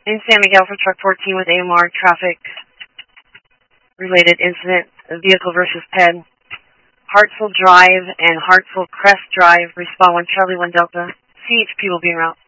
In San Miguel for Truck 14 with AMR traffic-related incident, vehicle versus PED. Hartsville Drive and Hartsville Crest Drive, respond 1 Charlie 1 Delta. CHP will be en route.